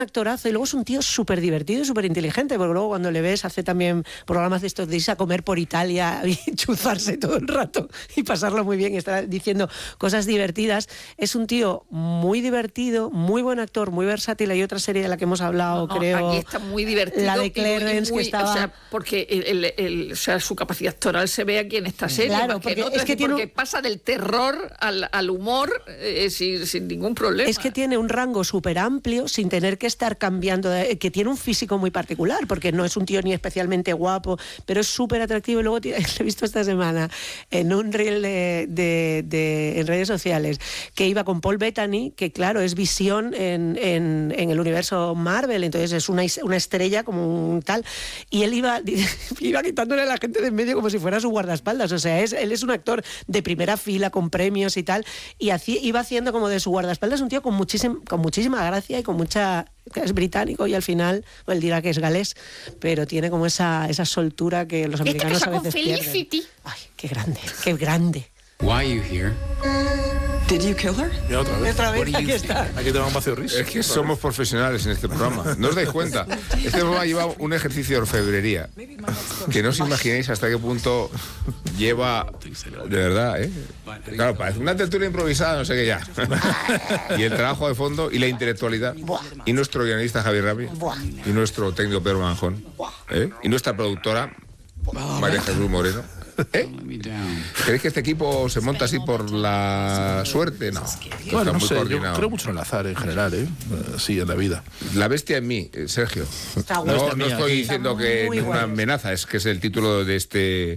actorazo y luego es un tío súper divertido y súper inteligente, porque luego cuando le ves hace también programas de estos de irse a comer por Italia y chuzarse todo el rato y pasarlo muy bien y estar diciendo cosas divertidas. Es un tío muy divertido, muy buen actor, muy versátil. Hay otra serie de la que hemos hablado, creo. Aquí está muy divertido. La de Clarence, que estaba... O sea, porque o sea, su capacidad actoral se ve aquí en esta serie. Claro, porque, es que porque pasa del terror al humor sin ningún problema. Es que tiene un rango súper amplio sin tener que estar cambiando, que tiene un físico muy particular, porque no es un tío ni especialmente guapo, pero es súper atractivo. Y luego lo he visto esta semana en un reel en redes sociales, que iba con Paul Bettany, que claro, es Visión en el universo Marvel, entonces es una estrella como un tal, y él iba quitándole a la gente de en medio como si fuera su guardaespaldas. O sea, él es un actor de primera fila, con premios y tal, y iba haciendo como de su guardaespaldas un tío con muchísima gracia y con mucha... Es británico y al final él dirá que es galés, pero tiene como esa soltura que los americanos a veces pierden. Ay, qué grande. Why are you here? Did you kill her? Ya otra vez. Aquí está. Aquí tenemos Matthew Rhys. Es que somos profesionales en este programa. ¿No os dais cuenta? Este programa lleva un ejercicio de orfebrería que no os imagináis hasta qué punto lleva... De verdad, ¿eh? Claro, parece una tertulia improvisada, no sé qué ya. Y el trabajo de fondo y la intelectualidad. Y nuestro guionista Javier Rabi. Y nuestro técnico Pedro Manjón. Y nuestra productora María Jesús Moreno. ¿Creéis que este equipo se monta así por la suerte? No. Bueno, no sé, yo creo mucho en el azar en general, sí, en la vida. La bestia en mí, Sergio. No estoy diciendo que ninguna amenaza, es que es el título de este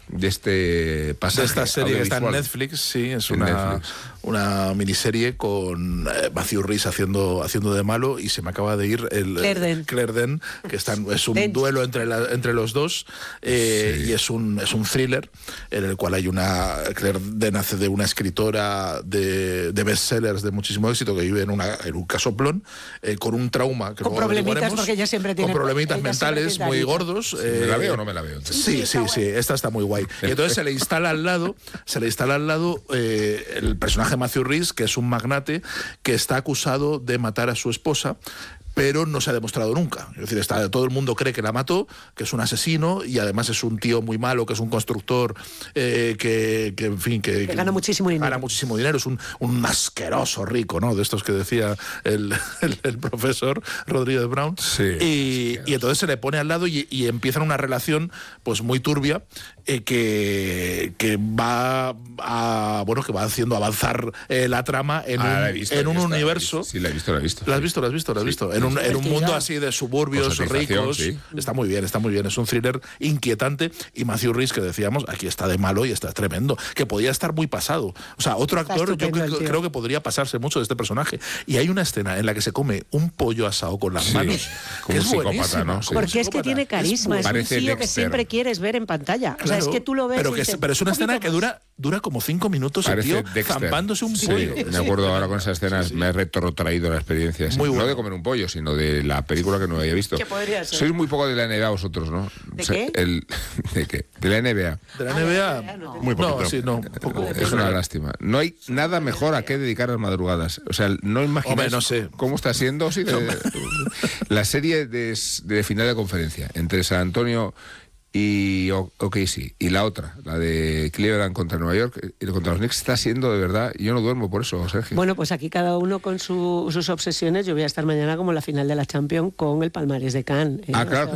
pasaje. De esta serie que está en Netflix, sí, es una miniserie con Matthew Rhys haciendo de malo, y se me acaba de ir el Claire Danes, que es un duelo entre los dos, y es un thriller en el cual hay Claire Danes hace de una escritora de bestsellers de muchísimo éxito que vive en un casoplón, con un trauma que con problemitas, porque ella siempre tiene con problemitas mentales muy gordos. ¿Me la veo o no me la veo? Sí, esta está muy guay. Y entonces se le instala al lado el personaje de Matthew Rhys, que es un magnate que está acusado de matar a su esposa, pero no se ha demostrado nunca. Es decir, todo el mundo cree que la mató, que es un asesino, y además es un tío muy malo, que es un constructor que gana muchísimo dinero. Gana muchísimo dinero, es un asqueroso rico, ¿no? De estos que decía el profesor Rodríguez Brown. Sí, y entonces se le pone al lado y empiezan una relación pues muy turbia, que va haciendo avanzar la trama en un universo. Sí, la he visto. ¿La has visto? En un mundo así de suburbios ricos. Sí. Está muy bien. Es un thriller inquietante, y Matthew Rhys, que decíamos, aquí está de malo y está tremendo, que podía estar muy pasado. O sea, otro actor, yo creo que podría pasarse mucho de este personaje. Y hay una escena en la que se come un pollo asado con las manos, como que es un psicópata, ¿no? Sí. Porque es que tiene carisma, es un tío que siempre quieres ver en pantalla. Claro, o sea, es que tú lo ves. Pero es una escena que dura como 5 minutos, el tío zampándose un pollo. Me acuerdo ahora con esas escenas, me he retrotraído la experiencia. Muy bueno. No de comer un pollo, sino de la película que no había visto. ¿Qué podría ser? Sois muy poco de la NBA vosotros, ¿no? ¿De qué? ¿De qué? De la NBA. De la NBA, muy poquito. Poco. Es una lástima. No hay nada mejor a qué dedicar las madrugadas. O sea, no imagináis cómo está siendo la serie de final de conferencia entre San Antonio y OKC, y la otra, la de Cleveland contra Nueva York y contra los Knicks, está siendo de verdad, yo no duermo por eso, Sergio. Bueno, pues aquí cada uno con sus obsesiones. Yo voy a estar mañana como en la final de la Champions con el Palmarés de Cannes. Claro,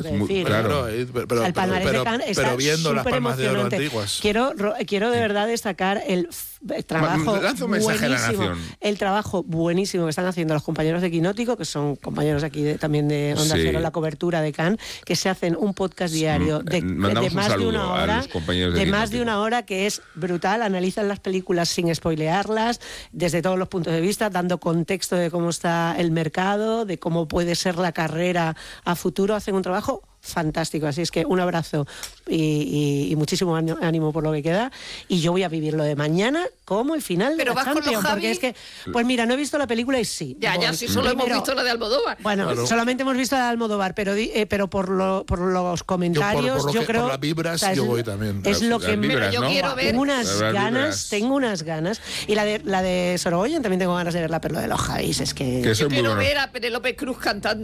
el Palmarés de Cannes está pero viendo las palmas de oro emocionante. antiguas. Quiero de verdad destacar el trabajo lanza un mensaje a la nación. El trabajo buenísimo que están haciendo los compañeros de Quinótico, que son compañeros aquí también de Onda Cero, la cobertura de Cannes, que se hacen un podcast diario de más de una hora, de una hora, que es brutal. Analizan las películas sin spoilearlas, desde todos los puntos de vista, dando contexto de cómo está el mercado, de cómo puede ser la carrera a futuro. Hacen un trabajo fantástico. Así es que un abrazo y muchísimo ánimo por lo que queda. Y yo voy a vivir lo de mañana como el final de la Champions. Porque es que, pues mira, no he visto la película y sí. Ya, sí, solo hemos visto la de Almodóvar. Bueno, claro. Solamente hemos visto la de Almodóvar, pero por los comentarios, yo creo... Por las vibras, yo voy también. Es lo que yo quiero ver. Tengo unas ganas. Y la de Sorogoyen también tengo ganas de verla, pero lo de los Javis es que... Yo quiero ver a Penélope Cruz cantando.